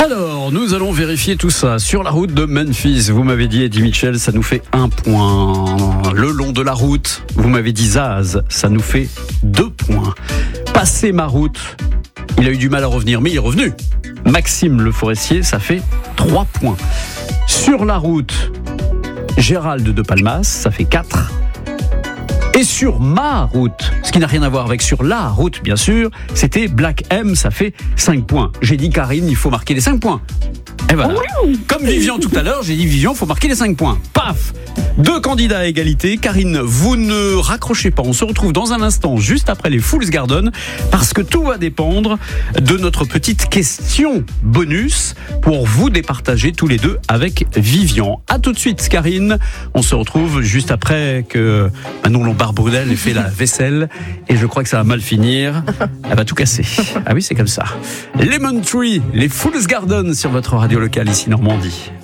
Alors, nous allons vérifier tout ça sur la route de Memphis. Vous m'avez dit Eddie Mitchell, ça nous fait 1 point. Le long de la route, vous m'avez dit Zaz, ça nous fait 2 points. Passer ma route, il a eu du mal à revenir, mais il est revenu. Maxime Le Forestier, ça fait 3 points. Sur la route, Gérald de Palmas, ça fait 4. Et sur ma route, ce qui n'a rien à voir avec sur la route, bien sûr, c'était Black M, ça fait 5 points. J'ai dit Karine, il faut marquer les 5 points. Et voilà. Comme Vivian tout à l'heure, j'ai dit Vivian, il faut marquer les 5 points. Paf ! 2 candidats à égalité. Karine, vous ne raccrochez pas. On se retrouve dans un instant, juste après les Fool's Garden, parce que tout va dépendre de notre petite question bonus pour vous départager tous les deux avec Vivian. À tout de suite, Karine. On se retrouve juste après que Manon Lombard-Brunel ait fait la vaisselle. Et je crois que ça va mal finir. Elle va tout casser. Ah oui, c'est comme ça. Lemon Tree, les Fool's Garden sur votre radio locale ici Normandie.